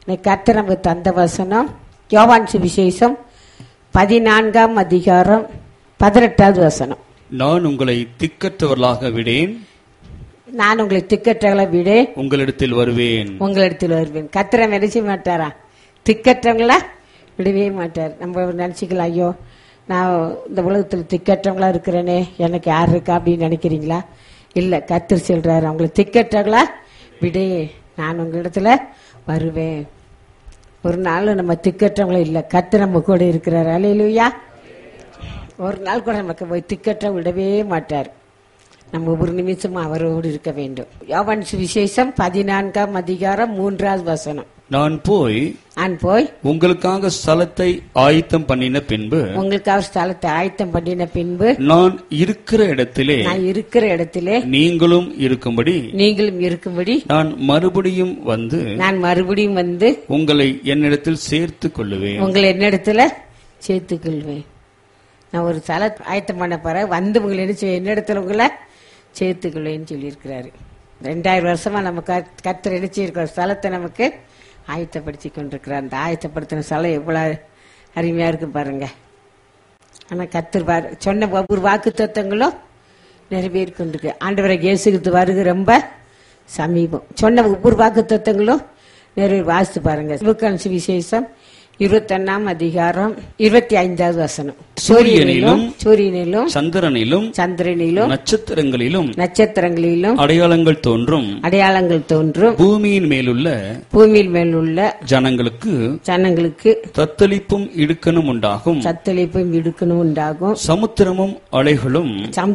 கர்த்தர் நமக்கு தந்த வசனம் யோவான் சுவிசேஷம் 14ஆம் அதிகாரம் 18வது வசனம். நான் உங்களை திக்கற்றவர்களாக விடேன், நான் உங்களை திக்கற்றவர்களை விடேன், உங்களிடத்தில் வருவேன். கர்த்தரை நினைச்ச மாட்டாரா? திக்கற்றவங்களா விடவே மாட்டார். நம்ம நினைச்சுக்கலாம், ஐயோ நான் இந்த உலகத்தில் திக்கற்றவங்களா இருக்கிறேனே, எனக்கு யார் இருக்கா அப்படின்னு நினைக்கிறீங்களா? இல்ல, கர்த்தர் சொல்றாரு, அவங்களை திக்கற்றவங்களா விடே, நான் உங்களிடத்துல வருவேன். ஒரு நாள் நம்ம திக்கற்றவங்களும் இல்ல, கர்த்தர் நம்ம கூட இருக்கிறார். அல்லேலூயா. ஒரு நாள் கூட நமக்கு போய் திக்கற்ற விடவே மாட்டார். நம்ம ஒரு நிமிஷம் அவரோடு இருக்க வேண்டும். யோவான் சுவிசேஷம் 14ஆம் அதிகாரம் 3வது வசனம். நான் போய் உங்களுக்காக ஸ்தலத்தை ஆயத்தம் பண்ணின பின்பு, நான் இருக்கிற இடத்திலே நீங்களும் இருக்கும்படி நான் மறுபடியும் வந்து உங்களை என்னிடத்தில் சேர்த்துக் கொள்ளுவேன். நான் ஒரு ஸ்தலத்தை ஆயத்தம் பண்ண போறேன், வந்து உங்களை என்னிடத்துல உங்களை சேர்த்துக்கொள்வேன்னு சொல்லியிருக்கிறாரு. 2000 வருஷமா நம்ம கர்த்தர் நினைச்சிருக்கிற ஸ்தலத்தை நமக்கு ஆயத்தப்படுத்தி கொண்டிருக்கிறார். அந்த ஆயத்தப்படுத்தின ஸ்தலம் எவ்வளவு அருமையா இருக்கு பாருங்க. ஆனா கர்த்தர் சொன்ன ஒவ்வொரு வாக்கு தத்தங்களும் நிறைவேறி கொண்டிருக்கு. ஆண்டவரை இயேசுக்கு வருகை ரொம்ப சமீபம். சொன்ன ஒவ்வொரு வாக்கு தத்தங்களும் நிறைவேறி. வாசித்து பாருங்க. லூக்கா சுவிசேஷம் 21ஆம் அதிகாரம் 25வது வசனம். சூரியனிலும் சந்திரனிலும் நட்சத்திரங்களிலும் அடையாளங்கள் தோன்றும். பூமியின் மேலுள்ள ஜனங்களுக்கு தத்தளிப்பும் இடுக்கணும் உண்டாகும். சமுத்திரமும் அலைகளும்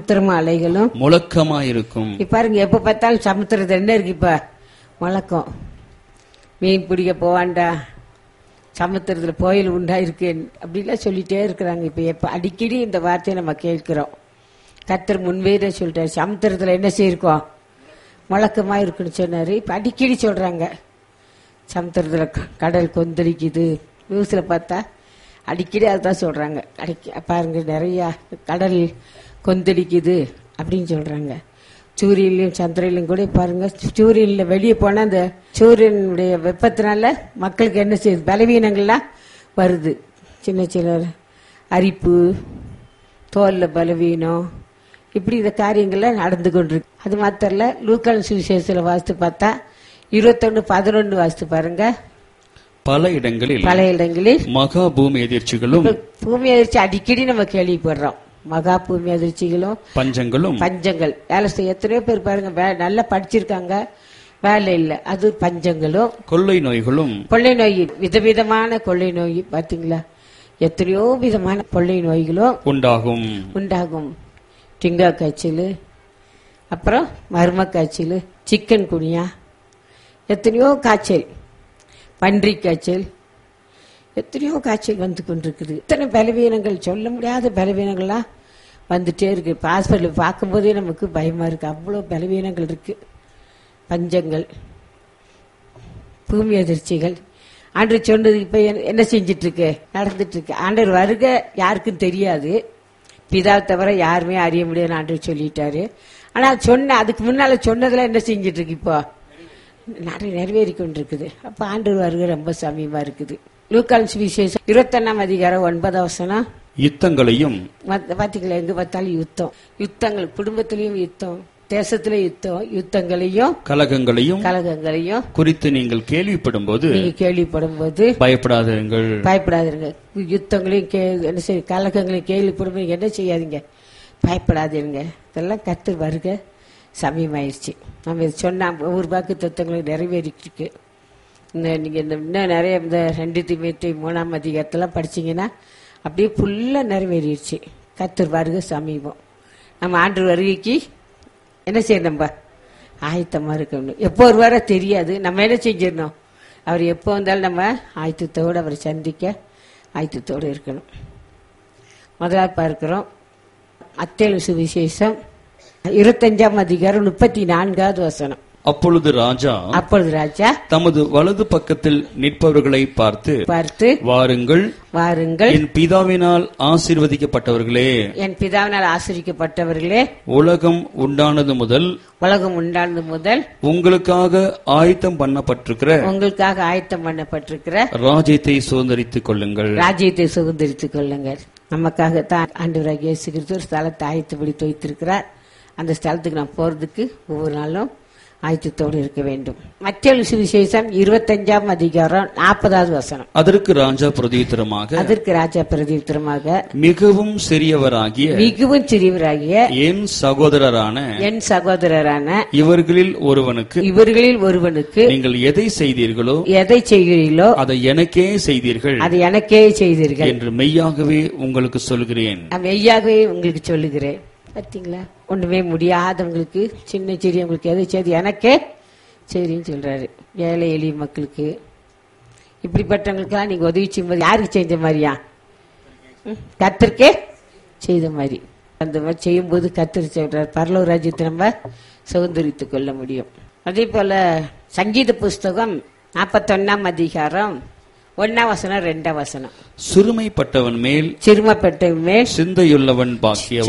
முழக்கமாயிருக்கும். பாருங்க, எப்ப பார்த்தாலும் சமுத்திரத்துல என்ன இருக்கு? இப்ப முழக்கம். மீன் பிடிக்க போவாண்டா, சமுத்திரத்துல புயல் உண்டாயிருக்கு அப்படிலாம் சொல்லிட்டே இருக்கிறாங்க. இப்ப அடிக்கடி இந்த வார்த்தையை நம்ம கேட்கிறோம். கர்த்தர் முன்வேற சொல்லிட்டாரு, சமுத்திரத்துல என்ன செய்யிருக்கோம்? முழக்கமா இருக்குன்னு சொன்னாரு. இப்ப அடிக்கடி சொல்றாங்க, சமுத்திரத்துல கடல் கொந்தளிக்குது. நியூஸ்ல பார்த்தா அடிக்கடி அதுதான் சொல்றாங்க. பாருங்க, நிறைய கடல் கொந்தளிக்குது அப்படின்னு சொல்றாங்க. சூரியன்லயும் சந்திரன்லயும் கூட பாருங்க, சூரியன்ல வெளியே போனா அந்த சூரியனுடைய வெப்பத்தினால மக்களுக்கு என்ன செய்யுது? பலவீனங்கள்லாம் வருது. சின்ன சின்ன அரிப்பு, தோல்ல பலவீனம், இப்படி இந்த காரியங்கள்லாம் நடந்து கொண்டிருக்கு. அது மாத்திரம் இல்ல, லூக்கா சுவிசேஷத்துல வாசித்து பார்த்தா 21:11 வாசித்து பாருங்க. பல இடங்களில் மகா பூமி எதிர்ச்சிகளும், பூமி எதிர்ச்சி அடிக்கடி நம்ம கேள்விப்படுறோம். மகா பூமி அதிர்ச்சிகளும் பஞ்சங்கள். வேலை செய்ய எத்தனையோ பேர் பாருங்க, நல்லா படிச்சிருக்காங்க, வேலை இல்ல. அது பஞ்சங்களும் கொள்ளை நோய், விதவிதமான கொள்ளை நோய். பாத்தீங்களா, எத்தனையோ விதமான கொள்ளை நோய்களும் உண்டாகும். டிங்கா காய்ச்சல், அப்புறம் மர்ம காய்ச்சல், சிக்கன் குனியா, எத்தனையோ காய்ச்சல், பன்றி காய்ச்சல், எத்தனையோ காய்ச்சல் வந்து கொண்டிருக்குது. இத்தனை பலவீனங்கள், சொல்ல முடியாத பலவீனங்கள்லாம் வந்துட்டே இருக்கு. ஹாஸ்பிட்டல் பார்க்கும்போதே நமக்கு பயமா இருக்கு. அவ்வளோ பலவீனங்கள் இருக்கு. பஞ்சங்கள், பூமி அதிர்ச்சிகள். ஆண்டவர் சொன்னது இப்ப என்ன செஞ்சிட்டு இருக்கு? நடந்துட்டு இருக்கு. ஆண்டவர் வருக யாருக்கும் தெரியாது, பிதாவை தவிர யாருமே அறிய முடியாது ஆண்டவர் சொல்லிட்டாரு. ஆனா அதுக்கு முன்னால சொன்னதுல என்ன செஞ்சிட்டு இருக்கு? இப்போ நிறைவேறி கொண்டிருக்குது. அப்ப ஆண்டவர் வருக ரொம்ப சமீபமா இருக்குது. லூக்கா சுவிசேஷம் 21ஆம் அதிகாரம் 9வது வசனம். யுத்தங்களையும் பாத்தீங்களா, எங்க பார்த்தாலும் யுத்தங்கள், குடும்பத்திலையும் யுத்தம், தேசத்திலே யுத்தங்களையும் கலகங்களையும் குறித்து நீங்கள் கேள்விப்படும் போது பயப்படாதீர்கள். யுத்தங்களையும் என்ன செய்ய, கலகங்களையும் கேள்விப்படும் என்ன செய்யாதீங்க, பயப்படாதீங்க. இதெல்லாம் கர்த்தர் வருக சமயமாயிருச்சு. நம்ம சொன்ன ஒவ்வொரு வாக்கு தத்துவங்களும் நிறைவேறிட்டு இருக்கு. நீங்க இன்னும் நிறைய இந்த 2 தீமோத்தேயு 3ஆம் அதிகாரத்தெல்லாம் படிச்சீங்கன்னா அப்படியே ஃபுல்லா நிறைவேறிடுச்சு. கர்த்தர் வருகை சமீபம். நம்ம ஆண்டவர் வருகைக்கு என்ன செய்யணும்? நம்ம ஆயத்தமா இருக்கணும். எப்போ வருவாரோ தெரியாது. நம்ம என்ன செஞ்சிடணும்? அவர் எப்போ வந்தாலும் நம்ம ஆயத்தத்தோடு அவரை சந்திக்க ஆயத்தத்தோடு இருக்கணும். முதலாவது பார்க்கிறோம், மத்தேயு சுவிசேஷம் 25ஆம் அதிகாரம் 34வது வசனம். அப்பொழுது ராஜா தமது வலது பக்கத்தில் நிற்பவர்களை பார்த்து வாருங்கள் என் பிதாவினால் ஆசீர்வதிக்கப்பட்டவர்களே உலகம் உண்டானது முதல் உங்களுக்காக ஆயத்தம் பண்ணப்பட்டிருக்கிற ராஜ்யத்தை சுதந்தரித்துக் கொள்ளுங்கள். நமக்காகத்தான் ஆண்டவராகிய இயேசு கிறிஸ்து ஒரு ஸ்தலத்தை ஆயத்தப்படுத்தி வைத்திருக்கிறார். அந்த ஸ்தலத்துக்கு நாம் போறதுக்கு ஒவ்வொரு நாளும் ஆயத்தத்தோடு இருக்க வேண்டும். மத்தேயு சுவிசேஷம் 25 அதிகாரம் 40வது வசனம். அதற்கு ராஜா பிரதியுத்தரமாக மிகவும் சிறியவராகிய என் சகோதரரான இவர்களில் ஒருவனுக்கு நீங்கள் எதை செய்தீர்களோ அதை எனக்கே செய்தீர்கள் என்று மெய்யாகவே உங்களுக்கு சொல்கிறேன். பார்த்தீங்களா, ஒண்ணுமே முடியாதவங்களுக்கு, சின்ன சிறியவங்களுக்கு எதை செய்து எனக்கே சரின்னு சொல்றாரு. ஏழை எளிய மக்களுக்கு, இப்படிப்பட்டவங்களுக்கெல்லாம் நீங்க உதவி செய்யும்போது யாருக்கு செஞ்ச மாதிரியா? கர்த்தருக்கே செய்த மாதிரி. அந்த மாதிரி செய்யும்போது கர்த்தர் சொல்றார், பரலோக ராஜ்யத்தை நம்ம சுதந்திரித்துக் கொள்ள முடியும். அதே போல சங்கீத புஸ்தகம் 41 அதிகாரம் 1 வசனம் 2 வசனம். சிறுமைப்பட்டவன் மேல் சிந்தையுள்ளவன்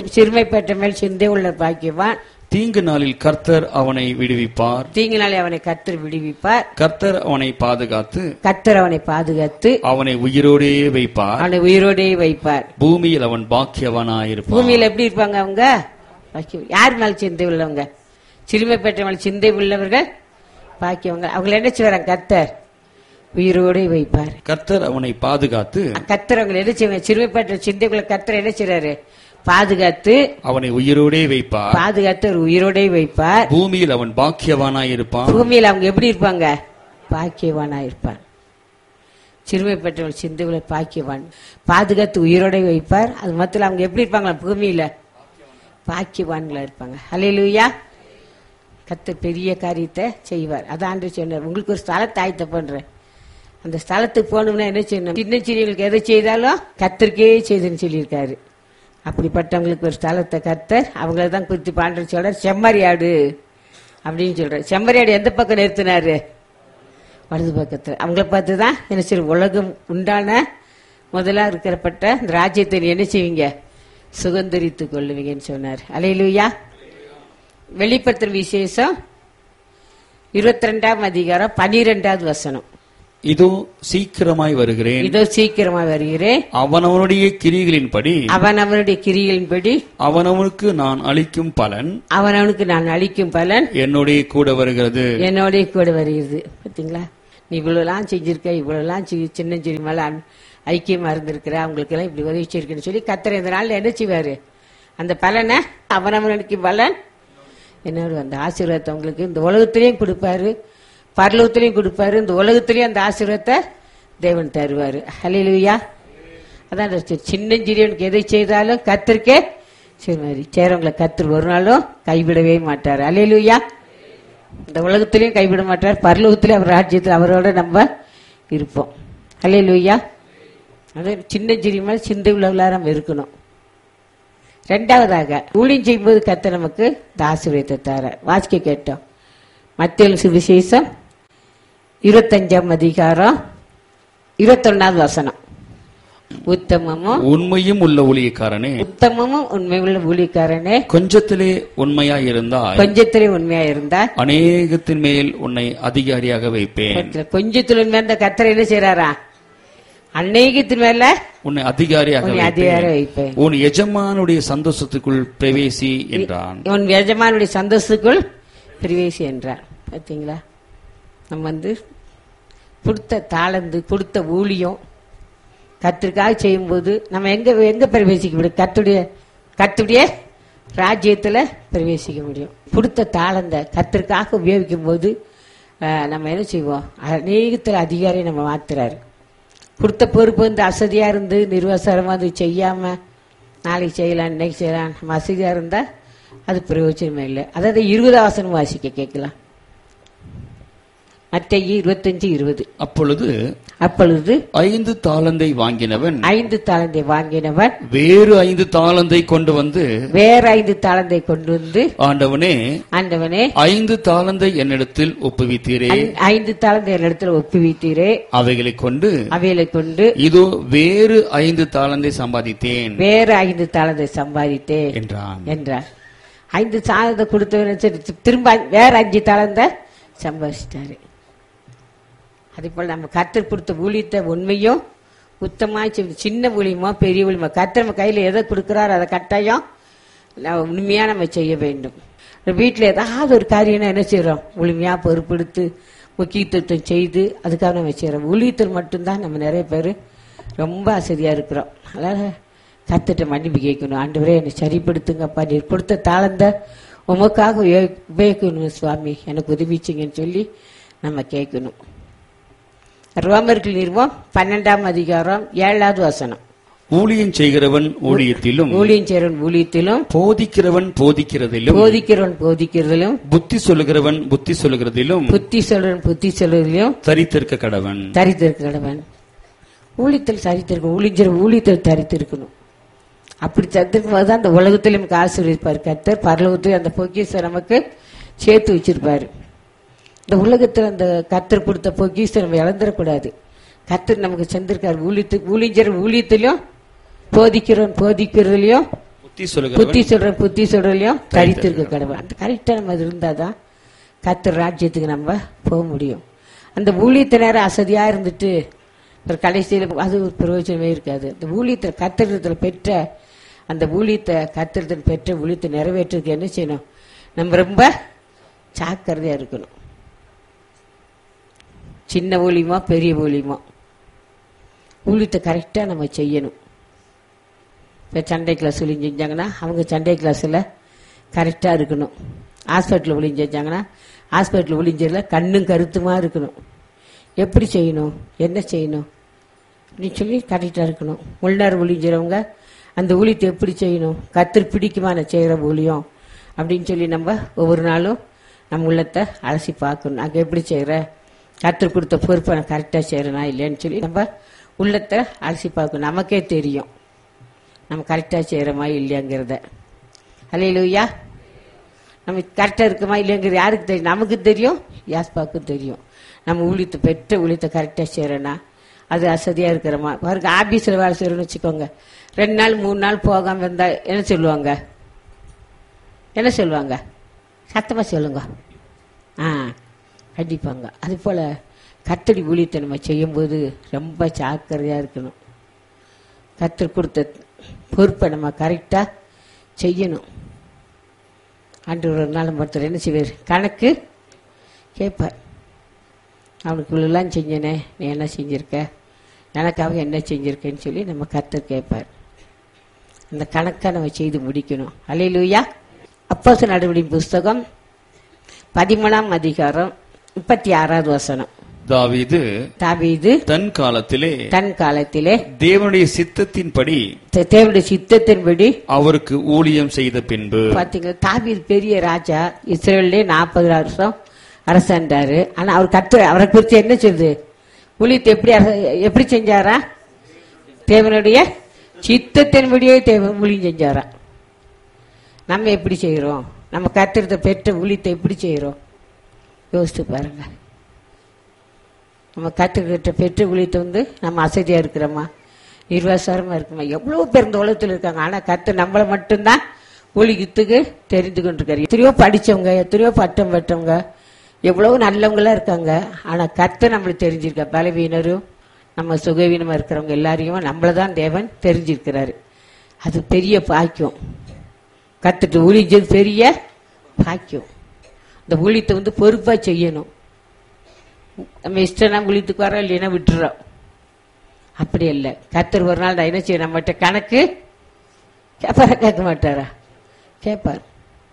பாக்கியவான். தீங்கு நாளில் கர்த்தர் அவனை விடுவிப்பார். கர்த்தர் அவனை பாதுகாத்து அவனை உயிரோடே வைப்பார். பூமியில் அவன் பாக்கியவானாயிருப்பான். பூமியில் எப்படி இருப்பாங்க அவங்க? யார் மேல சிந்தை உள்ளவங்க? சிறுமைப்பட்டவன் சிந்தை உள்ளவர்கள் பாக்கியவங்க. அவங்க என்ன செய்வாங்க? கர்த்தர் உயிரோடு வைப்பார். கர்த்தர் அவனை பாதுகாத்து, கர்த்தர் அவங்க என்ன செய்வாங்க? சிறுமைப்பட்ட சிந்தைக்குள்ள கர்த்தர் என்ன செய்றாரு? பாதுகாத்து அவனை உயிரோடே வைப்பார். பூமியில் அவன் பாக்கியவானாயிருப்பான். பூமியில் அவங்க எப்படி இருப்பாங்க? பாக்கியவானாயிருப்பான். சிறுமைப்பட்டவன் சிந்தைக்குள்ள பாக்கியவான், பாதுகாத்து உயிரோட வைப்பார். அது மொத்தம் அவங்க எப்படி இருப்பாங்களா? பூமியில பாக்கியவான்களா இருப்பாங்க. அல்லேலூயா. கர்த்தர் பெரிய காரியத்தை செய்வார். அதான் ஆண்டவர் சொன்னார், உங்களுக்கு ஒரு ஸ்தலத்தை ஆயத்த பண்றேன். அந்த ஸ்தலத்துக்கு போகணும்னா என்ன செய்யணும்? சின்ன சிறியவங்களுக்கு எதை செய்தாலும் கர்த்தருக்கே செய்துன்னு சொல்லியிருக்காரு. அப்படிப்பட்டவங்களுக்கு ஒரு ஸ்தலத்தை கர்த்தர் அவங்கள தான் குறித்து ஆண்டவர் சொல்றார், செம்மறியாடு அப்படின்னு சொல்றாரு. செம்மறியாடு எந்த பக்கம் நிறுத்தினாரு? வலது பக்கத்துல. அவங்கள பார்த்துதான் என்ன செய்ய, உலகம் உண்டான முதலா இருக்கிறப்பட்ட இந்த ராஜ்யத்தை என்ன செய்வீங்க? சுதந்திரித்துக் கொள்ளுவீங்கன்னு சொன்னார். அல்லேலூயா. வெளிப்படுத்தும் விசேஷம் 22 அதிகாரம் 12வது வசனம். இதோ சீக்கிரமாய் வருகிறேன். அவனவனுடைய கிரிகளின்படி அவனவனுக்கு நான் அளிக்கும் பலன் என்னோட கூட வருகிறது. பாத்தீங்களா, நீ இவ்வளவுலாம் செஞ்சிருக்க, இவ்வளவுலாம் சின்ன சின்ன மேல ஐக்கியமா இருந்திருக்கிற, அவங்களுக்கு எல்லாம் இப்படி உதவிச்சிருக்குன்னு சொல்லி கர்த்தர் இந்த நாள்ல என்ன செய்வாரு? அந்த பலனை அவனவனுக்கு பலன் என்னோட அந்த ஆசீர்வாதத்தை உங்களுக்கு இந்த உலகத்திலையும் கொடுப்பாரு, பரலோகத்திலையும் கொடுப்பாரு. இந்த உலகத்திலையும் அந்த ஆசீர்வாதத்தை தேவன் தருவாரு. ஹல்லேலூயா. அதான் சின்ன சிறியவனுக்கு எதை செய்தாலும் கர்த்தருக்கே சரி, சேரவங்களை கர்த்தர் ஒரு நாளும் கைவிடவே மாட்டார். ஹல்லேலூயா. இந்த உலகத்திலையும் கைவிட மாட்டார், பரலோகத்திலையும் அவர் ராஜ்யத்தில் அவரோட நம்ம இருப்போம். ஹல்லேலூயா. அது சின்ன சிறிய மேல சிந்தை உள்ளவர்களா நம்ம இருக்கணும். இரண்டாவதாக ஊழியம் செய்யும்போது கர்த்தர் நமக்கு இந்த ஆசீர்வாதத்தை தரார். வாசிக்க கேட்டோம். மத்தேயு சுவிசேஷம் 25 அதிகாரம் 21வது வசனம். உத்தமமும் உண்மையும் உள்ள ஊழியக்காரனே, கொஞ்சத்திலே உண்மையாய் இருந்தால் அநேகத்தின் மேல் உன்னை அதிகாரியாக வைப்பேன். கொஞ்சத்தில் உண்மையா இந்த கர்த்தர் என்ன செய்றாரா? அநேகத்தின் மேல உன்னை அதிகாரியாக வைப்பேன். உன் எஜமானுடைய சந்தோஷத்துக்குள் பிரவேசி என்றான். உன் எஜமானுடைய சந்தோஷத்துக்குள் பிரவேசி என்றார். பார்த்தீங்களா, நம்ம கொடுத்த தாளந்து, கொடுத்த ஊழியம் கர்த்தருக்காக செய்யும்போது நம்ம எங்க பிரவேசிக்க முடியும்? கர்த்தருடைய ராஜ்யத்துல பிரவேசிக்க முடியும். கொடுத்த தாளந்த கர்த்தருக்காக உபயோகிக்கும் போது நம்ம என்ன செய்வோம்? அநேகத்தில் அதிகாரியை நம்ம மாத்துறாரு. கொடுத்த பொறுப்பு அசதியா இருந்து நிர்வாசமா செய்யாம நாளைக்கு செய்யலாம், இன்னைக்கு செய்யலாம், நம்ம அசதியா இருந்தா அது பிரயோஜனமே இல்லை. அதாவது 20 வசனம் வாசிக்க கேட்கலாம். மத்தேயு 25:20. அப்பொழுது அப்பொழுது 5 தாலந்தை வாங்கினவன் 5 தாலந்தை வாங்கினவன் வேறு 5 தாலந்தை கொண்டு வந்து, வேற 5 தாலந்தை கொண்டு வந்து, ஆண்டவனே, ஆண்டவனே 5 தாலந்தை என்னிடத்தில் ஒப்புவித்தீரே, 5 தாலந்தை என்னிடத்தில் ஒப்புவித்தீரே, அவைகளை கொண்டு இதோ வேறு 5 தாலந்தை சம்பாதித்தேன் வேற 5 தாலந்தை சம்பாதித்தேன் என்றான். 5 தாலந்தை கொடுத்தவன் திரும்ப வேற 5 தாலந்தை சம்பாதிச்சிட்டாரு. அதே போல நம்ம கர்த்தர் கொடுத்த ஊழியத்தை உண்மையும் உத்தமா சின்ன ஊழியமோ பெரிய ஊழியமோ கர்த்தர் நம்ம கையில எதை கொடுக்கிறாரோ அதை கட்டாயம் உண்மையா நம்ம செய்ய வேண்டும். வீட்டில் ஏதாவது ஒரு காரியம் என்ன செய்யறோம், முழுமையா பொறுப்பெடுத்து முக்கியத்துவம் செய்து அதுக்காக நம்ம செய்யறோம். ஊழியத்தில் மட்டும்தான் நம்ம நிறைய பேர் ரொம்ப அசதியா இருக்கிறோம். அதனால கர்த்தர்ட்ட மன்னிப்பு கேட்கணும். ஆண்டவரே என்னை சரிப்படுத்துங்கப்பா, நீர் கொடுத்த தாளந்த உமக்காக உபயோகிக்கணும் சுவாமி, எனக்கு உதவிச்சிங்கன்னு சொல்லி நம்ம கேட்கணும். ரோமர்கள் நிறுவம் 12ஆம் அதிகாரம் 7வது வசனம். ஊழியம் செய்கிறவன் ஊழியத்திலும், ஊழியம் செய்கிறவன் ஊழியத்திலும், போதிக்கிறவன் போதிக்கிறதிலும், போதிக்கிறவன் போதிக்கிறதிலும், புத்தி சொல்லுகிறவன் புத்தி சொல்லுகிறதிலும், புத்தி சொல்றவன் புத்தி சொல்லுவதிலும் தரித்திருக்க கடவன். தரித்திருக்க கடவன். ஊழியத்தில் சரித்திருக்கணும். ஊழியத்தில் தரித்திருக்கணும். அப்படி தரித்திருக்கும் போதுதான் அந்த உலகத்தில் நமக்கு ஆசீர்வதிப்பார் கர்த்தர். பரலோகத்தில் அந்த பொக்கிஷத்தை நமக்கு சேர்த்து வச்சிருப்பாரு. இந்த உலகத்தில் அந்த கர்த்தர் கொடுத்த பொக்கிஷத்தை நம்ம இழந்துடக்கூடாது. கர்த்தர் நமக்கு செஞ்சிருக்காரு. ஊழியத்திலும் போதிக்கிறவன் போதிக்கிறதுலயும், புத்தி சொல்றவன் புத்தி சொல்றதுலயும் தரித்திருக்க கடவுள். அந்த கரெக்டா நம்ம இருந்தாதான் கர்த்தர் ராஜ்யத்துக்கு நம்ம போக முடியும். அந்த ஊழியத்தை நேரம் அசதியா இருந்துட்டு ஒரு கடைசியில் அது ஒரு பிரயோஜனமே இருக்காது. அந்த ஊழியத்தை கர்த்தரிடத்தில் பெற்ற அந்த ஊழியத்தை கர்த்தரிடத்தில் பெற்ற ஊழியத்தை நிறைவேற்றுறதுக்கு என்ன செய்யணும், நம்ம ரொம்ப ஜாக்கிரதையா இருக்கணும். சின்ன ஊழியமோ பெரிய ஊழியமோ ஊழியத்தை கரெக்டா நம்ம செய்யணும். இப்போ சண்டே கிளாஸ் ஊழியம் செஞ்சாங்கன்னா அவங்க சண்டே கிளாஸில் கரெக்டாக இருக்கணும். ஹாஸ்பிட்டலில் ஊழியம் செஞ்சாங்கன்னா ஹாஸ்பிட்டலில் ஊழியஞ்சில் கண்ணும் கருத்துமா இருக்கணும். எப்படி செய்யணும், என்ன செய்யணும் அப்படின்னு சொல்லி கரெக்டாக இருக்கணும். உள்நாறு ஊழியஞ்சவங்க அந்த ஊழியத்தை எப்படி செய்யணும், கர்த்தர் பிடிக்குமான செய்கிற ஊழியம் அப்படின்னு சொல்லி நம்ம ஒவ்வொரு நாளும் நம்ம உள்ளத்தை அலசி பார்க்கணும். அங்கே எப்படி செய்கிற, கர்த்தர் கொடுத்த பொறுப்பை நான் கரெக்டாக செய்கிறேனா இல்லைன்னு சொல்லி நம்ம உள்ளத்தை அலசி பார்க்கணும். நமக்கே தெரியும் நம்ம கரெக்டாக செய்கிறோமா இல்லையாங்கிறத. அல்லேலூயா. நம்ம கரெக்டாக இருக்குமா இல்லையாங்கிறது யாருக்கு தெரியும்? நமக்கு தெரியும், யாஸ்பாவுக்கும் தெரியும். நம்ம ஊழியத்தை பெற்ற ஊழியத்தை கரெக்டாக செய்கிறோன்னா அது அசதியாக இருக்கிறோமா. பாருங்க, ஆபீஸில் வேலை செய்கிறோன்னு வச்சுக்கோங்க, 2 நாள் 3 நாள் போகாமல் இருந்தால் என்ன சொல்லுவாங்க, என்ன சொல்லுவாங்க, சத்தமாக சொல்லுங்க. கண்டிப்பாங்க. அது போல் கர்த்தருடைய ஊழியத்தை நம்ம செய்யும்போது ரொம்ப ஜாக்கிரதையாக இருக்கணும். கர்த்தர் கொடுத்த பொறுப்பை நம்ம கரெக்டாக செய்யணும். ஆண்டவர் ஒரு நாள் ஒருத்தர் என்ன செய்வார், கணக்கு கேட்பார். அவனுக்கு இவ்வளோலாம் செஞ்சனே, நீ என்ன செஞ்சிருக்க, எனக்காக என்ன செஞ்சிருக்கேன்னு சொல்லி நம்ம கர்த்தர் கேட்பார். அந்த கணக்கை நம்ம செய்து முடிக்கணும். அல்லேலூயா. அப்போஸ்தலர் நடவடிக்கைகளின் புஸ்தகம் 13ஆம் அதிகாரம் 36வது வசனம். தாவீது தன் காலத்திலே தேவனுடைய சித்தத்தின்படி அவருக்கு ஊழியம் செய்த பின்பு. பாத்தீங்களா, தாவீது பெரிய ராஜா, இஸ்ரேல்லே 40 வருஷம் அரசாண்டாரு. ஆனா அவர் கர்த்தர் அவரை குறித்து என்ன சொல்லுது, ஊழியத்தை எப்படி செஞ்சாரா, தேவனுடைய சித்தத்தின்படியே ஊழியம் செஞ்சாரா. நம்ம எப்படி செய்யறோம், நம்ம கர்த்தரத்தை பெற்ற ஊழியத்தை எப்படி செய்யறோம் யோசித்து பாருங்க. நம்ம கர்த்தர்கிட்ட பெற்ற ஊழியத்தை நம்ம அசதியா இருக்கிறோமா, நிர்வாசாரமா இருக்குமா. எவ்வளவு பேர் இந்த உலகத்தில் இருக்காங்க, ஆனா கர்த்தர் நம்மளை மட்டும்தான் ஊழியத்துக்கு தெரிந்து கொண்டிருக்காரு. எத்தனையோ படிச்சவங்க, எத்தனையோ பட்டம் பெற்றவங்க, எவ்வளவு நல்லவங்களா இருக்காங்க. ஆனா கர்த்தர் நம்மளுக்கு தெரிஞ்சிருக்க. பலவீனரும் நம்ம சுகவீனமா இருக்கிறவங்க எல்லாரையும் நம்மளதான் தேவன் தெரிஞ்சிருக்கிறாரு. அது பெரிய பாக்கியம். கர்த்தர்ட்ட ஊழியம் பெரிய பாக்கியம். இந்த ஊழியத்தை பொறுப்பா செய்யணும். நம்ம இஷ்டம் நம்ம ஊழியத்துக்கு வரோம், இல்லைன்னா விட்டுறோம். அப்படி இல்லை. கர்த்தர் ஒரு நாள் என்ன செய்ய, நம்மகிட்ட கணக்கு கேட்பாரா, கேட்க மாட்டாரா, கேட்பார்.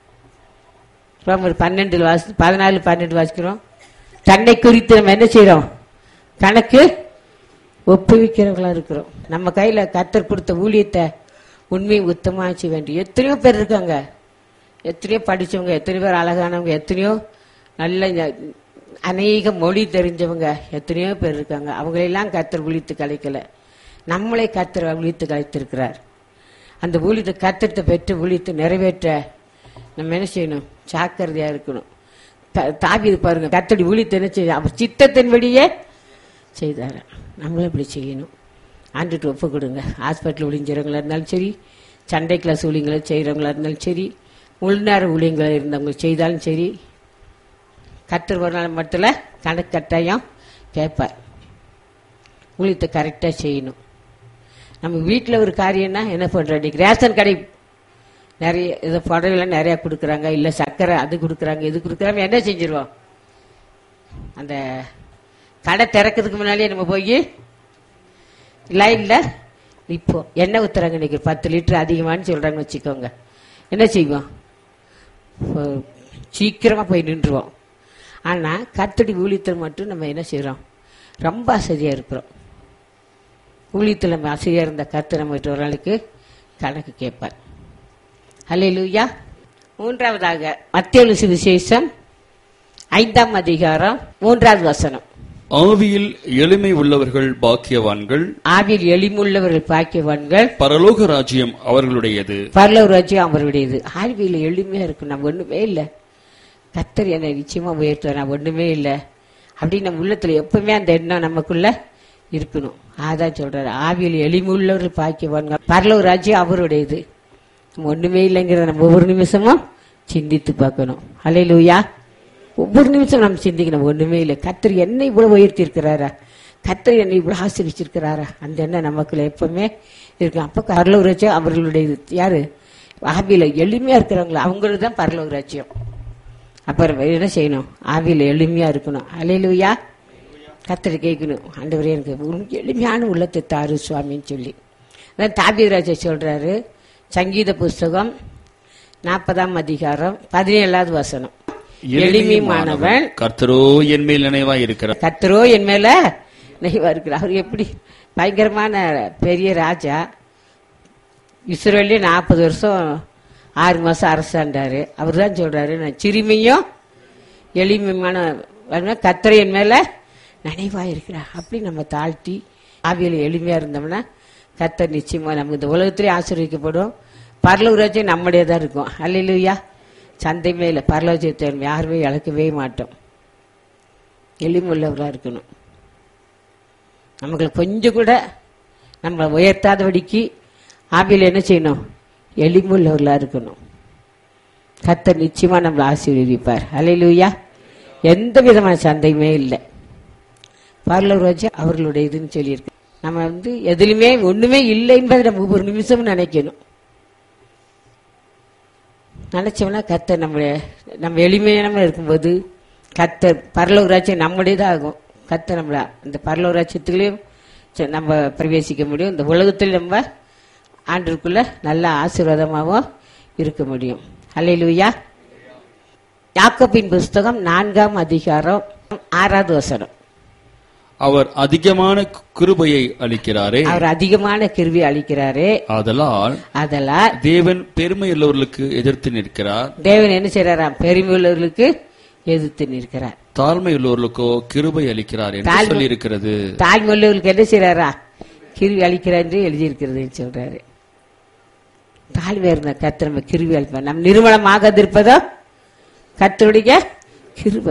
ரோமர் 14:12 வாசிக்கிறோம். தன்னை குறித்து நம்ம என்ன செய்யறோம், கணக்கு ஒப்புவிக்கிறவங்களா இருக்கிறோம். நம்ம கையில கர்த்தர் கொடுத்த ஊழியத்தை உண்மையை உத்தமா செய்ய வேண்டிய எத்தனையோ பேர் இருக்காங்க. எத்தனையோ படிச்சவங்க, எத்தனையோ பேர் அழகானவங்க, எத்தனையோ நல்ல அநேக மொழி தெரிஞ்சவங்க எத்தனையோ பேர் இருக்காங்க. அவங்களெல்லாம் கர்த்தர் விழித்து கலைக்கல, நம்மளே கர்த்தர் விழித்து கலைத்திருக்கிறார். அந்த ஊழியத்தை கர்த்தத்தை பெற்று விழித்து நிறைவேற்ற நம்ம என்ன செய்யணும்? ஜாக்கிரதையா இருக்கணும். தாவீது பாருங்க, கர்த்தருடைய ஊழியத்தை என்ன செய்ய அவர் சித்தத்தின்படியே செய்தார். நம்மளும் இப்படி செய்யணும். ஆண்டுட்டு ஒப்பு கொடுங்க. ஹாஸ்பிட்டல் ஊழியர்களா இருந்தாலும் சரி, சண்டை கிளாஸ் ஊழியங்களை செய்கிறவங்களா இருந்தாலும் சரி, முழுநேர ஊழியங்களை இருந்தவங்க செய்தாலும் சரி, கர்த்தர் ஒரு நாள் மட்டும் கணக்கு கட்டாயம் கேட்பார். ஊழியத்தை கரெக்டாக செய்யணும். நம்ம வீட்டில் ஒரு காரியம்னா என்ன பண்ணுறோம்? இன்னைக்கு ரேஷன் கடை நிறைய இதை புடவைலாம் நிறையா கொடுக்குறாங்க, இல்லை சர்க்கரை அது கொடுக்குறாங்க, இது கொடுக்குறாங்க, என்ன செஞ்சிருவோம்? அந்த கடை திறக்கிறதுக்கு முன்னாடியே நம்ம போய் லைனில் இப்போ எண்ணெய் ஊற்றுறாங்க. இன்னைக்கு 10 லிட்டர் அதிகமானு சொல்கிறாங்கன்னு வச்சுக்கோங்க. என்ன செய்வோம்? சீக்கிரமாக போய் நின்றுவோம். ஆனால் கர்த்தருடைய ஊழியத்தில் மட்டும் நம்ம என்ன செய்கிறோம்? ரொம்ப அசதியாக இருக்கிறோம். ஊழியத்தில் நம்ம அசதியாக இருந்த கர்த்தர் நம்ம ஒரு நாளுக்கு கணக்கு கேட்பார். அல்லேலூயா. மூன்றாவதாக மத்தேயு சுவிசேஷம் 5ஆம் அதிகாரம் 3வது வசனம். ஆவியில் எளிமை உள்ளவர்கள் பாக்கியவான்கள், ஆவியில் எளிமுள்ளவர்கள் பாக்கியவான்கள், பரலோக ராஜ்யம் அவர்களுடையது. பரலோக ராஜ்யம் அவர்களுடையது. ஆவியில் எளிமையா இருக்கும். நம்ம ஒண்ணுமே இல்லை, கர்த்தர் என்னை நிச்சயமா உயர்த்துவார், நான் ஒண்ணுமே இல்லை அப்படின்னு நம்ம உள்ளத்துல எப்பவுமே அந்த எண்ணம் நமக்குள்ள இருக்கணும். அதான் சொல்றாரு, ஆவியில் எளிமுள்ளவர்கள் பாக்கியவான்கள், பரலோக ராஜ்யம் அவருடையது. நம்ம ஒண்ணுமே இல்லைங்கிறத நம்ம ஒவ்வொரு நிமிஷமும் சிந்தித்து பார்க்கணும். அல்லேலூயா. ஒவ்வொரு நிமிஷம் நம்ம சிந்திக்கணும், ஒண்ணுமே இல்லை, கர்த்தர் என்னை இவ்வளவு உயர்த்தி இருக்கிறாரா, கர்த்தர் என்னை இவ்வளவு ஆசீர்வதிச்சிருக்கிறாரா, அந்த எண்ணம் நமக்குள்ள எப்பவுமே இருக்கு. அப்ப பரலோக ராஜ்யம் அவர்களுடையது. யாரு? ஆவியில எளிமையா இருக்கிறவங்களா, அவங்களுக்கு தான் பரலோக ராஜ்யம். அப்புறம் என்ன செய்யணும்? ஆவியில எளிமையா இருக்கணும். அல்லேலூயா. கர்த்தரை கேட்கணும், ஆண்டவரே எனக்கு எளிமையான உள்ளத்தை தாரு சுவாமின்னு சொல்லி. அதான் தாவீது ராஜா சொல்றாரு, சங்கீத புஸ்தகம் 40ஆம் அதிகாரம் 17வது வசனம். எளிமையானவன் கர்த்தரோ என் மேல் நினைவா இருக்கிறார். கர்த்தரோ என் மேல நினைவா இருக்கிறார். அவர் எப்படி பயங்கரமான பெரிய ராஜா. இஸ்ரவேல்ல 40 வருஷம் 6 மாசம் அரசாண்டாரு. அவர் தான் சொல்றாரு, நான் சிறுமியும் எளிமையான கர்த்தர் என் மேல நினைவா இருக்கிறார். அப்படி நம்ம தாழ்த்தி ஆவியில எளிமையா இருந்தோம்னா கர்த்தர் நிச்சயமா நமக்கு இந்த உலகத்திலே ஆசீர்வதிக்கப்படும். பரலோக ராஜ்யம் நம்முடைய தான் இருக்கும். அல்லேலூயா. சந்தை மேல பரலோகத்தை யாருமே இழக்கவே மாட்டோம். எளிமுள்ளவராக இருக்கணும். நமக்கு கொஞ்சம் கூட நம்மளை உயர்த்தாதபடிக்கு ஆவியில் என்ன செய்யணும்? எளிமுள்ளவர்களாக இருக்கணும். கர்த்தர் நிச்சயமா நம்மளை ஆசீர்வதிப்பார். அல்லேலூயா. எந்த விதமான சந்தையுமே இல்லை. பரலோக ராஜ்யம் அவர்களுடைய இதுன்னு சொல்லியிருக்கு. நம்ம எதுலையுமே ஒண்ணுமே இல்லை என்பதை நம்ம ஒவ்வொரு நிமிஷமும் நினைக்கணும். நினைச்சோம்னா கர்த்தர் நம்ம எளிமையான இருக்கும்போது கர்த்தர் பரலோக ராஜ்யம் நம்முடையதான் ஆகும். கர்த்தர் நம்மள அந்த பரலோக ராஜ்யத்துக்குள்ளேயும் நம்ம பிரவேசிக்க முடியும். இந்த உலகத்தில் நம்ம ஆண்டவருக்குள்ள நல்ல ஆசீர்வாதமாகவும் இருக்க முடியும். அல்லேலூயா. யாக்கோபின் புஸ்தகம் 4ஆம் அதிகாரம் 6வது வசனம். அவர் அதிகமான கிருபையை அளிக்கிறாரே, அவர் அதிகமான கிருபையை அளிக்கிறாரே, ஆதலால் தேவன் பெருமை உள்ளவர்களுக்கு எதிர்த்து நிற்கிறார். தேவன் என்ன செய்யறாராம்? பெருமை உள்ளவர்களுக்கு எதிர்த்து நிற்கிறார். தாழ்மை உள்ளவர்களுக்கோ கிருபை அளிக்கிறார் என்று சொல்லி இருக்கிறது. தாழ்மை உள்ளவர்களுக்கு என்ன செய்யறாரா? கிருபை அளிக்கிறார் என்று எழுதியிருக்கிறது சொல்றாரு. தாழ்மையா இருந்த கர்த்தர் நம்ம கிருபை அளிப்பார். நம் நிர்மலமாக இருப்பதோ கர்த்தருடைய கிருபை.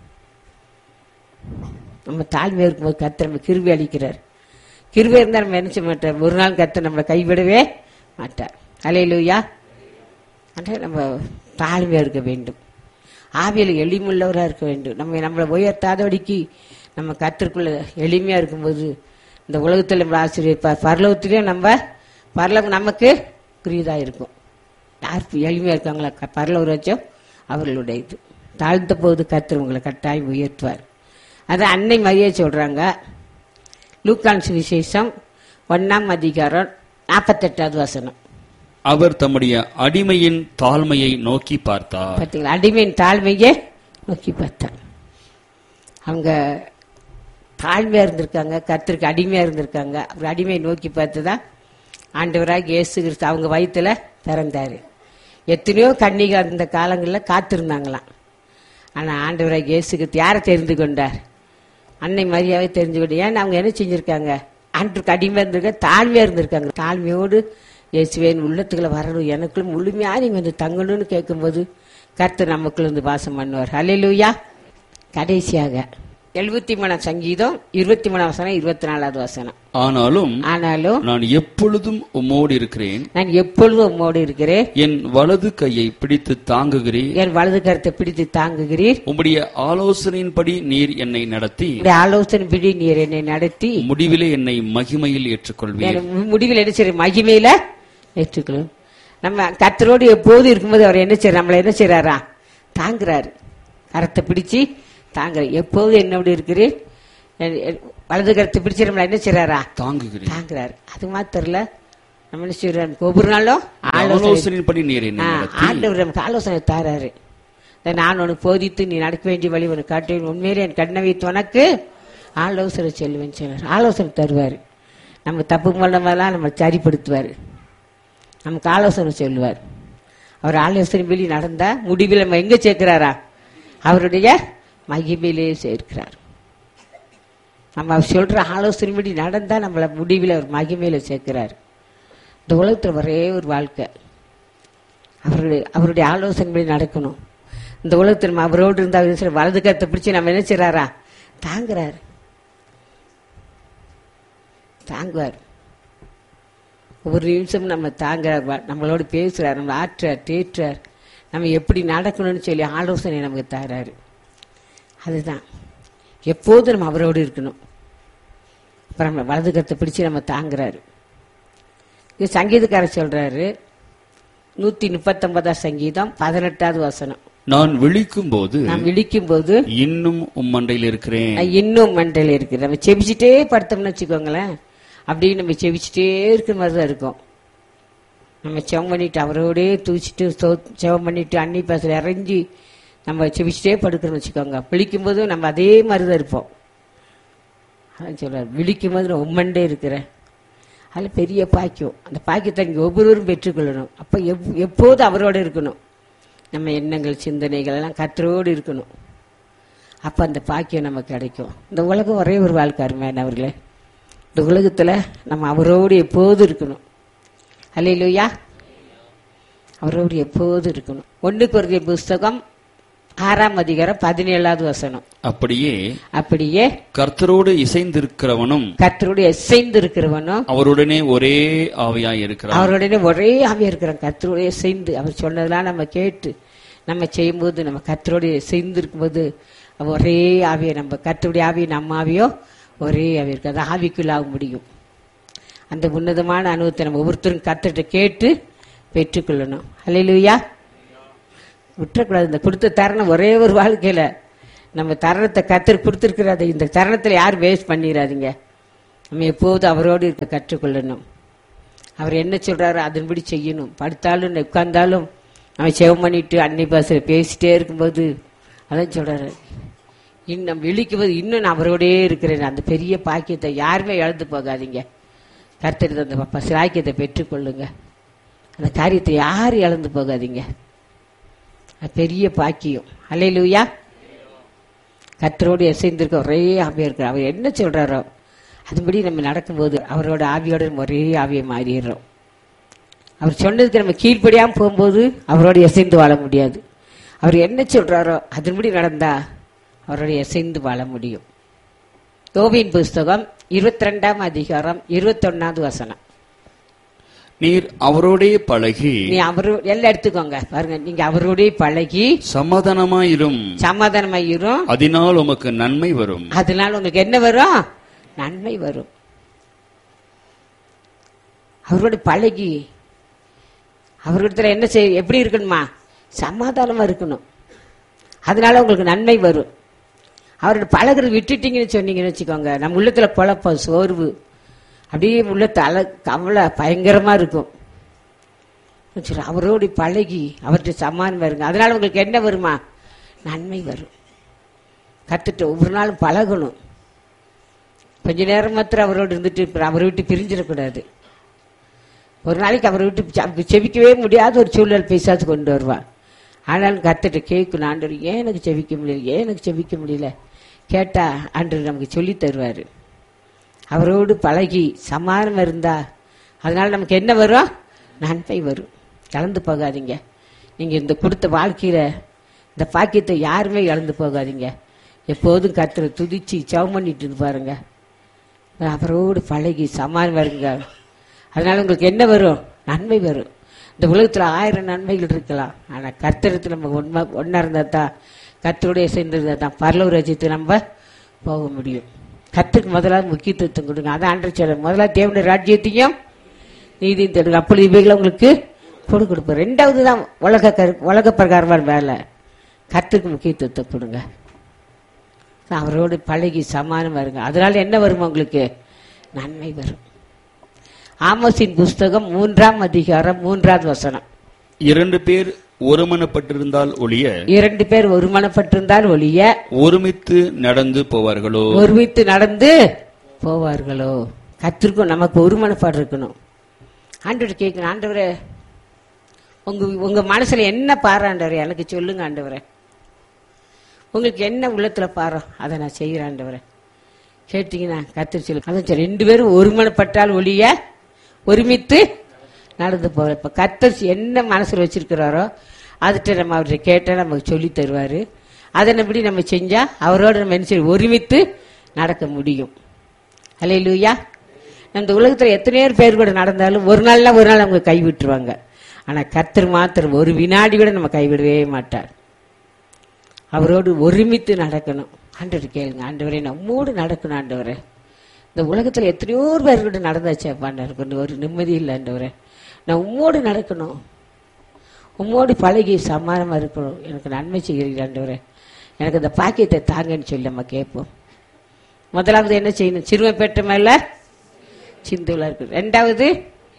நம்ம தாழ்மையா இருக்கும்போது கர்த்தர் நம்ம கிருபை அளிக்கிறார். கிருபை இருந்தால் நம்ம என்ன செய்ய மாட்டார்? ஒரு நாள் கர்த்தர் நம்மளை கைவிடவே மாட்டார். அல்லேலூயா. ஆனால் நம்ம தாழ்மையா இருக்க வேண்டும். ஆவியில் எளிமுள்ளவராக இருக்க வேண்டும். நம்மளை உயர்த்தாதபடிக்கு நம்ம கர்த்தருக்குள்ள எளிமையா இருக்கும்போது இந்த உலகத்தில் நம்ம ஆசீர்வதிப்பார். பரலோகத்திலையும் பரலோகம் நமக்கு புரியுதா இருக்கும். யாருக்கு எளிமையா இருக்காங்களா பரலோக ராஜ்யம் அவர்களுடைய இது. தாழ்ந்த போது கர்த்தர் உங்களை கட்டாயம் உயர்த்துவார். அது அன்னை மரியா சொல்றாங்க. லூக்கான் சுவிசேஷம் 1ஆம் அதிகாரம் 48வது வசனம். அவர் தம்முடைய அடிமையின் தாழ்மையை நோக்கி பார்த்தார். பார்த்தீங்களா? அடிமையின் தாழ்மையை நோக்கி பார்த்தார். அவங்க தாழ்மையா இருந்திருக்காங்க, கர்த்தருக்கு அடிமையா இருந்திருக்காங்க. அவர் அடிமையை நோக்கி பார்த்துதான் ஆண்டவராக இயேசு கிறிஸ்து அவங்க வயிற்றுல பிறந்தாரு. எத்தனையோ கன்னிகா இருந்த காலங்களில் காத்திருந்தாங்களாம். ஆனா ஆண்டவராக இயேசுக்கு யாரை தெரிந்து கொண்டார்? அன்னை மரியாதை தெரிஞ்சு கொண்டு. ஏன்னா அவங்க என்ன செஞ்சிருக்காங்க? ஆண்டுக்கு அடிமையா இருந்திருக்காங்க, தாழ்மையா இருந்திருக்காங்க. தாழ்மையோடு இயேசுவேன் உள்ளத்துக்குள்ள வரணும், எனக்குள்ள முழுமையா நீங்க வந்து தங்கணும்னு கேட்கும்போது கர்த்தர் நமக்குள்ள இருந்து வாசம் பண்ணுவார். ஹல்லேலூயா. கடைசியாக 73 சங்கீதம் 23 வசனம் 24 வசனம். ஆனாலும் நான் எப்பொழுதும் உம்மோடு இருக்கிறேன், நான் எப்பொழுதும் உம்மோடு இருக்கிறேன். என் வலது கையை பிடித்து தாங்குகிறீர், என் வலது கரத்தை பிடித்து தாங்குகிறீர். உம்முடைய ஆலோசனையின்படி நீர் என்னை நடத்தி, ஆலோசனைப்படி நீர் என்னை நடத்தி முடிவிலே என்னை மகிமையில் ஏற்றுக்கொள்வீர். முடிவில் என்ன செய்ய? மகிமையில ஏற்றுக்கொள்ளும். நம்ம கர்த்தரோடு எப்போது இருக்கும்போது அவர் என்ன செய்யறார்? நம்மள என்ன செய்யறாரா? தாங்குறாரு. கரத்தை பிடிச்சு தாங்குற. எப்போது என்னோடு இருக்கிறேன், வலது கருத்தை பிடிச்சு நம்மள என்ன செய்யறாரா? தாங்குறாரு. அது மாத்திரல, நம்ம என்ன செய்யறாரு? ஒவ்வொரு நாளும் ஆலோசனைப்படி நீர் என்னை நடத்தி, ஆண்டவர் நமக்கு ஆலோசனை தாராரு. நான் உனக்கு போதித்து நீ நடக்க வேண்டிய வழி உனக்கு காட்டுவேன், உண்மையிலே என் கண்ணை வைத்து உனக்கு ஆலோசனை சொல்லுவேன் சொன்னார். ஆலோசனை தருவார். நம்ம தப்பு பண்ணலாம் நம்ம சரிப்படுத்துவார், நமக்கு ஆலோசனை சொல்லுவார். அவர் ஆலோசனை வெளி நடந்தா முடிவில் நம்ம எங்க சேர்க்கிறாரா? அவருடைய மகிமையிலே சேர்க்கிறார். நம்ம அவர் சொல்ற ஆலோசனை படி நடந்தா நம்மள முடிவில் அவர் மகிமையில சேர்க்கிறார். இந்த உலகத்தில் ஒரே ஒரு வாழ்க்கை, அவருடைய ஆலோசனை படி நடக்கணும். இந்த உலகத்தில் நம்ம அவரோடு இருந்தா வலது கருத்தை பிடிச்சு நம்ம என்ன செய்யறாரா? தாங்குவார். ஒவ்வொரு நிமிஷமும் நம்ம தாங்குறார், நம்மளோடு பேசுறார், நம்ம ஆற்றார், தேற்றார், நம்ம எப்படி நடக்கணும்னு சொல்லி ஆலோசனை நமக்கு தராரு. அதுதான் எப்போதும் நம்ம அவரோடு இருக்கணும். அப்புறம் நம்ம வலது கருத்தை பிடிச்சு நம்ம தாங்குறாரு. இது சங்கீதக்காரர் சொல்றாரு, 139 சங்கீதம் 18 வசனம். நான் விழிக்கும் போது இன்னும் மண்டையில் இருக்கிறேன், இன்னும் மண்டையில் இருக்கிறேன். நம்ம செபிச்சுட்டே படுத்தோம்னு வச்சுக்கோங்களேன், அப்படின்னு நம்ம செபிச்சுட்டே இருக்கிற மாதிரிதான் இருக்கும். நம்ம செவம் பண்ணிட்டு அவரோடே தூச்சிட்டு செவம் பண்ணிட்டு அன்னி பாசல இறங்கி நம்ம செபிச்சுட்டே படுக்கிறோம்னு வச்சுக்கோங்க. விழிக்கும் போதும் நம்ம அதே மாதிரிதான் இருப்போம். அதான் சொல்றாரு, விழிக்கும் போது நான் உம்மண்டே இருக்கிறேன். அதில் பெரிய பாக்கியம். அந்த பாக்கியத்தை இங்கே ஒவ்வொருவரும் பெற்றுக்கொள்ளணும். அப்போ எப்போது அவரோட இருக்கணும். நம்ம எண்ணங்கள் சிந்தனைகள் எல்லாம் கர்த்தரோடு இருக்கணும். அப்போ அந்த பாக்கியம் நமக்கு கிடைக்கும். இந்த உலகம் ஒரே ஒரு வாழ்க்கை அருமையானவர்களே. இந்த உலகத்தில் நம்ம அவரோடு எப்போது இருக்கணும். அல்லேலூயா. அவரோடு எப்போது இருக்கணும். 1 கொரிந்தியர் புஸ்தகம் 6ஆம் அதிகாரம் 17வது வசனம். அப்படியே கர்த்தரோடு இசைந்திருக்கிறவனும் அவருடனே ஒரே ஆவியாய் இருக்கிறான். அவருடனே ஒரே ஆவியா இருக்கிறான். கர்த்தரோடு இசைந்து அவர் சொன்னதெல்லாம் நம்ம கேட்டு நம்ம செய்யும்போது, நம்ம கர்த்தரோடு இசைந்து இருக்கும்போது ஒரே ஆவியை, நம்ம கர்த்தருடைய ஆவியை நம்ம ஆவியோ ஒரே ஆவி இருக்கு. அது ஆவிக்குள்ள ஆக முடியும். அந்த உன்னதமான அனுபவத்தை நம்ம ஒவ்வொருத்தரும் கர்த்தர்கிட்ட கேட்டு பெற்றுக்கொள்ளணும். அல்லேலூயா. விட்டுறக்கூடாது. இந்த கொடுத்த தருணம் ஒரே ஒரு வாழ்க்கையில நம்ம தருணத்தை கர்த்தர் கொடுத்துருக்கிறாரு. இந்த தருணத்தில் யாரும் வேஸ்ட் பண்ணிடாதீங்க. நம்ம எப்போதும் அவரோடு இருக்க கற்றுக்கொள்ளணும். அவர் என்ன சொல்றாரோ அதன்படி செய்யணும். படுத்தாலும் உட்கார்ந்தாலும் நம்ம செவம் பண்ணிட்டு அன்னை பாசையில பேசிட்டே இருக்கும்போது அதான் சொல்றாரு, இன்னும் விழிக்கும் போது இன்னும் நான் அவரோடே இருக்கிறேன். அந்த பெரிய பாக்கியத்தை யாருமே இழந்து போகாதீங்க. கர்த்தர் அந்த பாக்கியத்தை பெற்றுக்கொள்ளுங்க. அந்த காரியத்தை யாரும் இழந்து போகாதீங்க. பெரிய பாக்கியம். அல்லேலூயா. கர்த்தரோடு இசைந்திருக்க ஒரே ஆவியா இருக்கிற அவர் என்ன சொல்றாரோ அதுபடி நம்ம நடக்கும்போது அவரோட ஆவியோட ஒரே ஆவியை மாறிடுறோம். அவர் சொன்னதுக்கு நம்ம கீழ்ப்படியாம போகும்போது அவரோட இசைந்து வாழ முடியாது. அவர் என்ன சொல்றாரோ அதன்படி நடந்தா அவரோட இசைந்து வாழ முடியும். யோபின் புஸ்தகம் 22ஆம் அதிகாரம் 21வது வசனம். நீர் அவரோடே பழகி, நீ எல்லாம் எடுத்துக்கோங்க பாருங்க, நீங்க அவரோடே பழகி சமாதானமாயிரும், அதனால் உமக்கு நன்மை வரும். அதனால உங்களுக்கு என்ன வரும்? நன்மை வரும். அவரோட பழகி அவர்கிட்ட என்ன செய்ய, எப்படி இருக்கணுமா? சமாதானமா இருக்கணும். அதனால உங்களுக்கு நன்மை வரும். அவரோட பழகிறது விட்டுட்டீங்கன்னு சொன்னீங்கன்னு வச்சுக்கோங்க, நம்ம உள்ளத்துல குழப்பம், சோர்வு, அப்படியே உள்ள கவலை பயங்கரமா இருக்கும். அவரோடு பழகி அவர்கிட்ட சமாதானம் வருங்க. அதனால உங்களுக்கு என்ன வருமா? நன்மை வரும். கத்துட்டு ஒவ்வொரு நாளும் பழகணும். கொஞ்ச நேரம் மாத்திரம் அவரோடு இருந்துட்டு அவரை விட்டு பிரிஞ்சிடக்கூடாது. ஒரு நாளைக்கு அவரை விட்டு செபிக்கவே முடியாத ஒரு சூழல் பேசாது கொண்டு வருவான். ஆனாலும் கர்த்தர்ட்ட கேட்கணும், ஆண்டவர் ஏன் எனக்கு செவிக்க முடியல, ஏன் எனக்கு செவிக்க முடியல கேட்டா ஆண்டவர் நமக்கு சொல்லி தருவாரு. அவரோடு பழகி சமாதானம் இருந்தா அதனால நமக்கு என்ன வரும்? நன்மை வரும். கலந்து போகாதீங்க. நீங்க இந்த கொடுத்த வாழ்க்கையில இந்த பாக்கியத்தை யாருமே இழந்து போகாதீங்க. எப்போதும் கர்த்தரை துதிச்சு ஜெபம் பண்ணிட்டு இருந்து பாருங்க. அவரோடு பழகி சமாதானம் வருங்க. அதனால உங்களுக்கு என்ன வரும்? நன்மை வரும். இந்த உலகத்துல 1000 நன்மைகள் இருக்கலாம். ஆனா கர்த்தரத்துல நம்ம ஒன்னா இருந்தா தான், கர்த்தருடைய சேர்ந்திருந்தா தான் பரலோக ராஜ்யத்துக்கு நம்ம போக முடியும். கர்த்தருக்கு முதலாவது முக்கியத்துவம் கொடுங்க. அதான் ஆண்டவர் சொல்றார், முதலாவது தேவனுடைய ராஜ்யத்தையும் நீதியும் தேடுங்க, அப்பொழுது இவைகளை உங்களுக்கு கொடுப்பார். ரெண்டாவது தான் உலக பிரகாரமான வேலை. கர்த்தருக்கு முக்கியத்துவத்தை கொடுங்க. அவரோடு பழகி சமாதானம் வருங்க. அதனால என்ன வரும்? உங்களுக்கு நன்மை வரும். ஆமோசின் புஸ்தகம் 3ஆம் அதிகாரம் 3வது வசனம். 2 பேர் ஒருமனப்பட்டிருந்தால் ஒழிய, 2 பேர் ஒருமனப்பட்டிருந்தால் ஒழிய ஒருமித்து நடந்து போவார்களோ, ஒருமித்து நடந்து போவார்களோ. கர்த்தருக்கும் நமக்கு ஒருமனப்பாடு இருக்கணும். ஆண்டவர் கேட்கணும், ஆண்டவரே உங்க மனசுல என்ன பாரு ஆண்டவரே, எனக்கு சொல்லுங்க ஆண்டவரே. உங்களுக்கு என்ன உள்ளத்துல பாரோ அதை நான் செய்கிறேன் ஆண்டவரே கேட்டீங்கன்னா கர்த்தர் சொல்லு. அதான் 2 பேரும் ஒருமனப்பட்டால் ஒழிய ஒருமித்து நடந்து போற. இப்ப கர்த்தர் என்ன மனசுல வச்சிருக்கிறாரோ அதுகிட்ட நம்ம அவர்கிட்ட கேட்டா நமக்கு சொல்லி தருவாரு. அதன்படி நம்ம செஞ்சா அவரோட நம்ம என்ன செய்ய ஒருமித்து நடக்க முடியும். அல்லேலூயா. இந்த உலகத்துல எத்தனையோ பேர் கூட நடந்தாலும் ஒரு நாள் அவங்க கைவிட்டுருவாங்க. ஆனா கர்த்தர் மாத்திரம் ஒரு வினாடி கூட நம்ம கைவிடவே மாட்டார். அவரோடு ஒருமித்து நடக்கணும். ஆண்டவர் கேளுங்க, ஆண்டவரே நம்மோடு நடக்கணும் ஆண்டவரே. இந்த உலகத்துல எத்தனையோ பேர் கூட நடந்தாச்சு ஆண்டவர், ஒரு நிம்மதி இல்லை ஆண்டவரே. நான் உம்மோடு நடக்கணும், உம்மோடு பழகி சமாதானமா இருக்கணும். எனக்கு நன்மை செய்கிறீர்கள் ஆண்டவரே, எனக்கு இந்த பாக்கியத்தை தாங்கன்னு சொல்லி நம்ம கேட்போம். முதலாவது என்ன செய்யணும்? சிறுமை பெற்ற மேல சிந்துலா இருக்கு. 2வது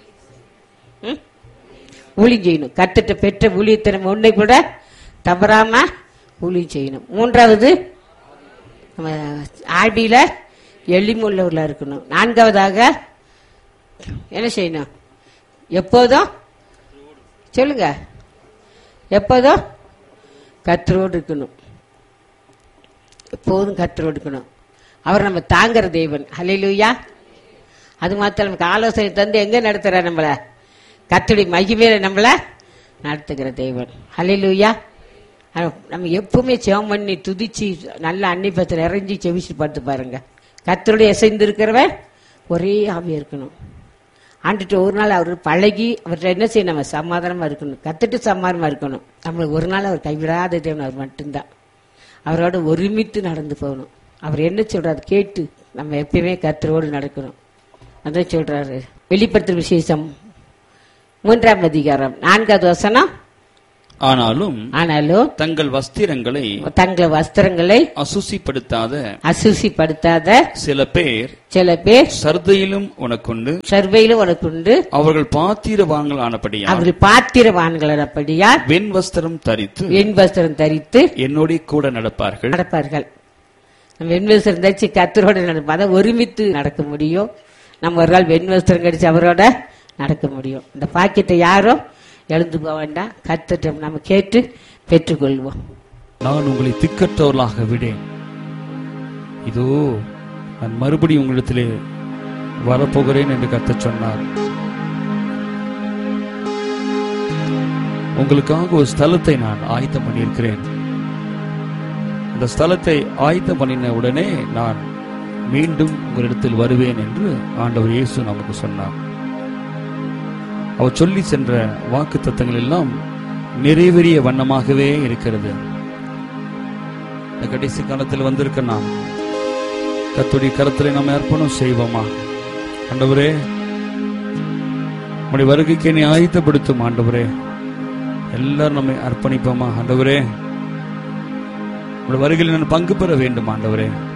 ஊழியம் செய்யணும். கர்த்தர்ட்ட பெற்ற ஊழியத்தை நம்ம ஒன்றை கூட தவறாம ஊழியம் செய்யணும். 3வது நம்ம ஆடியில எளிமுள்ளவர்களா இருக்கணும். 4வதாக என்ன செய்யணும்? எப்போதும் சொல்லுங்க, எப்போதும் கர்த்தரோடு இருக்கணும். எப்போதும் கர்த்தரோடு இருக்கணும். அவர் நம்ம தாங்குற தேவன். ஹல்லேலூயா. அது மாத்திரம் நமக்கு ஆலோசனை தந்து எங்க நடத்துற? நம்மள கர்த்தருடைய மகிமையில நம்மள நடத்துகிற தேவன். ஹல்லேலூயா. நம்ம எப்பவுமே ஜெபம் பண்ணி துதிச்சு நல்ல அன்னிப்பத்தில் இறங்கி செவிச்சு பார்த்து பாருங்க. கர்த்தருடைய இசைந்து இருக்கிறவன் ஒரே ஆவியா இருக்கணும். ஆண்டுட்டு ஒரு நாள் அவர் பழகி அவர்கிட்ட என்ன செய்யணும்? நம்ம சமாதானமா இருக்கணும், கத்துட்டு சமாதானமா இருக்கணும். நம்மளுக்கு ஒரு நாள் அவர் கைவிடாத தேவன் அவர் மட்டும்தான். அவரோட ஒருமித்து நடந்து போகணும். அவர் என்ன சொல்றாரு கேட்டு நம்ம எப்பயுமே கர்த்தரோடு நடக்கணும். அதான் சொல்றாரு. வெளிப்படுத்தும் விசேஷம் 3ஆம் அதிகாரம் 4வது வசனம். ஆனாலும் தங்கள் வஸ்திரங்களை அசுசிப்படுத்தாத சில பேர் சர்வையிலும் உனக்குண்டு அவர்கள் பாத்திரவான்களானபடியால் வெண் வஸ்திரம் தரித்து என்னோட கூட நடப்பார்கள். நம்ம வெண் வஸ்திரம் தரிச்சு கர்த்தரோட நடப்ப ஒருமித்து நடக்க முடியும். நம்ம ஒரு நாள் வெண் வஸ்திரம் கடிச்சு அவரோட நடக்க முடியும். இந்த பாக்கியத்தை யாரும் எழுந்து போக வேண்டாம். கர்த்தரை நம்ம கேட்டு பெற்றுக்கொள்வோம். நான் உங்களை திக்கற்றவர்களாக விடேன், இதோ நான் மறுபடியும் உங்களிடத்திலே வரப்போகிறேன் என்று கர்த்தர் சொன்னார். உங்களுக்காக ஒரு ஸ்தலத்தை நான் ஆயத்தம் பண்ணியிருக்கிறேன். அந்த ஸ்தலத்தை ஆயத்தம் பண்ணின உடனே நான் மீண்டும் உங்களிடத்தில் வருவேன் என்று ஆண்டவர் இயேசு நமக்கு சொன்னார். அவர் சொல்லி சென்ற வாக்கு தத்தங்கள் எல்லாம் நிறைவேறிய வண்ணமாகவே இருக்கிறது. இந்த கடைசி காலத்தில் வந்திருக்க நாம் கர்த்தருடைய கரத்திலே நாம் அர்ப்பணம் செய்வோமா? ஆண்டவரே, உம்முடைய வருகைக்கு என்னை ஆயத்தப்படுத்தும் ஆண்டவரே. எல்லாரும் நம்மை அர்ப்பணிப்போமா? ஆண்டவரே, உம்முடைய வருகையில் நான் பங்கு பெற வேண்டும் ஆண்டவரே.